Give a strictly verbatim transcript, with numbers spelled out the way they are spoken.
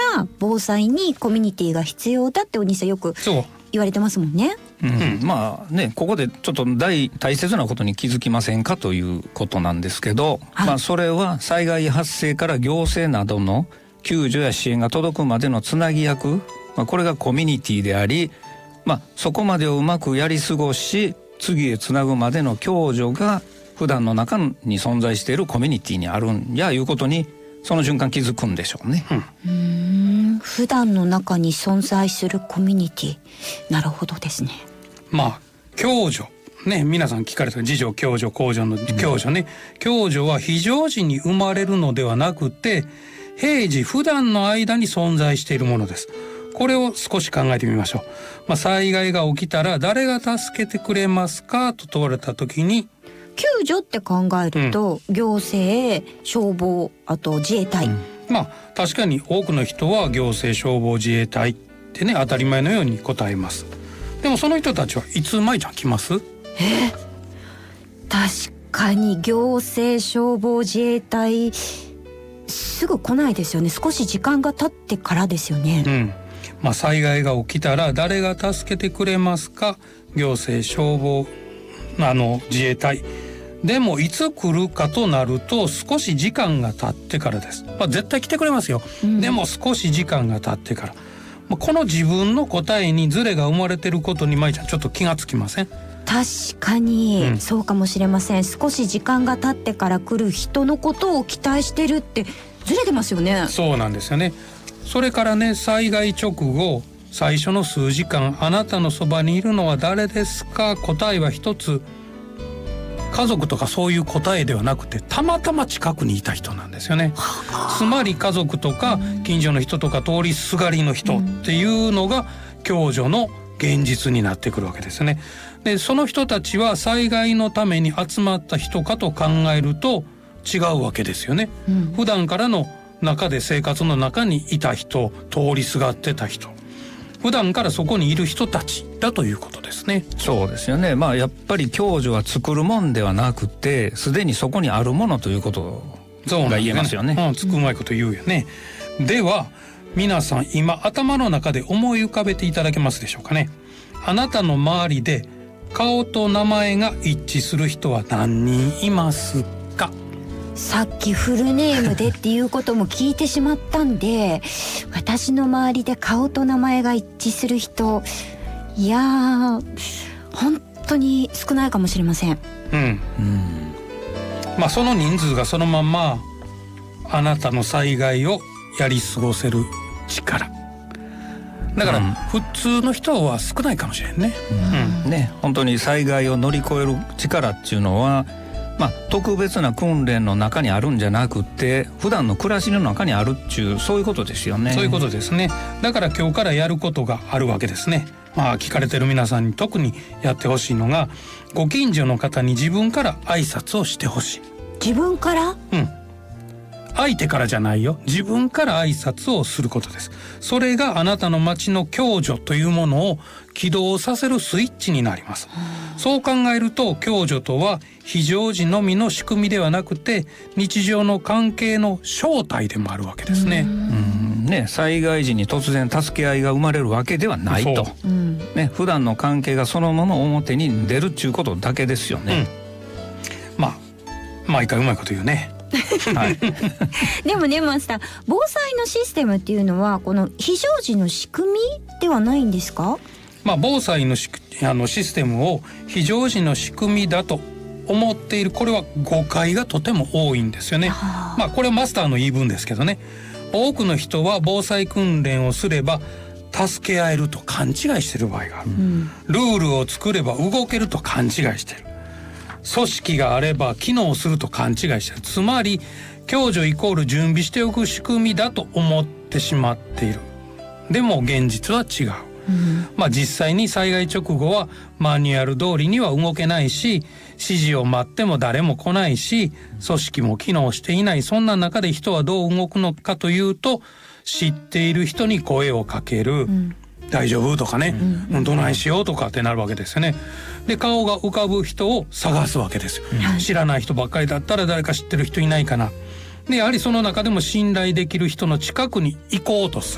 が防災にコミュニティが必要だってお兄さんよく言われてますもんね。 うん、まあね、ここでちょっと 大, 大切なことに気づきませんかということなんですけど、はい、まあ、それは災害発生から行政などの救助や支援が届くまでのつなぎ役、まあ、これがコミュニティであり、まあ、そこまでをうまくやり過ごし次へつなぐまでの共助が普段の中に存在しているコミュニティにあるんやいうことにその瞬間気づくんでしょうね。 うん、うーん、普段の中に存在するコミュニティ、なるほどですね。 まあ共助ね、皆さん聞かれた自助共助公助の共助ね、うん、共助は非常時に生まれるのではなくて平時普段の間に存在しているものです。これを少し考えてみましょう。まあ、災害が起きたら誰が助けてくれますかと問われた時に、 救助って考えると、うん、行政、消防、あと自衛隊、うん、 まあ確かに多くの人は行政、消防、自衛隊ってね当たり前のように答えます。でもその人たちはいつ舞ちゃん来ます？ え確かに行政、消防、自衛隊すぐ来ないですよね。少し時間が経ってからですよね。 うん、まあ、災害が起きたら誰が助けてくれますか？行政、消防、あの自衛隊。でもいつ来るかとなると少し時間が経ってからです。まあ、絶対来てくれますよ、うん、でも少し時間が経ってから、まあ、この自分の答えにズレが生まれてることに舞ちゃんちょっと気がつきません？ 確かにそうかもしれません、うん、少し時間が経ってから来る人のことを期待してるってずれてますよね。 そうなんですよね。それからね、災害直後最初の数時間あなたのそばにいるのは誰ですか？答えは一つ、家族とかそういう答えではなくてたまたま近くにいた人なんですよね。つまり家族とか近所の人とか通りすがりの人っていうのが共助の現実になってくるわけですね。でその人たちは災害のために集まった人かと考えると違うわけですよね、うん、普段からの中で生活の中にいた人、通りすがってた人、普段からそこにいる人たちだということですね。 そうですよね。まあやっぱり共助は作るもんではなくてすでにそこにあるものということが言えますよね。 うん、つくうまいこと言うよね、うん、では皆さん今頭の中で思い浮かべていただけますでしょうかね。あなたの周りで顔と名前が一致する人は何人いますか？ さっきフルネームでっていうことも聞いてしまったんで私の周りで顔と名前が一致する人、いやー本当に少ないかもしれません。 うん、うん、まあその人数がそのままあなたの災害をやり過ごせる力だから、うん、普通の人は少ないかもしれんね、 うんうん、ね、本当に災害を乗り越える力っていうのはまあ、特別な訓練の中にあるんじゃなくて普段の暮らしの中にあるっていうそういうことですよね。 そういうことですね。だから今日からやることがあるわけですね。まあ聞かれてる皆さんに特にやってほしいのがご近所の方に自分から挨拶をしてほしい。 自分から？ うん。相手からじゃないよ。自分から挨拶をすることです。それがあなたの町の共助というものを起動させるスイッチになります。そう考えると共助とは非常時のみの仕組みではなくて日常の関係の正体でもあるわけですね。 うんね、災害時に突然助け合いが生まれるわけではないと、ね、普段の関係がそのまま表に出るっていうことだけですよね、 うん、まあ毎回うまいこと言うねはい、でもねマスター、防災のシステムっていうのはこの非常時の仕組みではないんですか？ まあ、防災のしあのシステムを非常時の仕組みだと思っている、これは誤解がとても多いんですよね。まあこれはマスターの言い分ですけどね、多くの人は防災訓練をすれば助け合えると勘違いしている場合がある、うん、ルールを作れば動けると勘違いしている、組織があれば機能すると勘違いしている、つまり共助イコール準備しておく仕組みだと思ってしまっている。でも現実は違う、うん、まあ実際に災害直後はマニュアル通りには動けないし、指示を待っても誰も来ないし、組織も機能していない。そんな中で人はどう動くのかというと、知っている人に声をかける、うん、大丈夫とかね、うんうん、どないしようとかってなるわけですよね。で顔が浮かぶ人を探すわけですよ、うん、知らない人ばっかりだったら誰か知ってる人いないかな。でやはりその中でも信頼できる人の近くに行こうとする。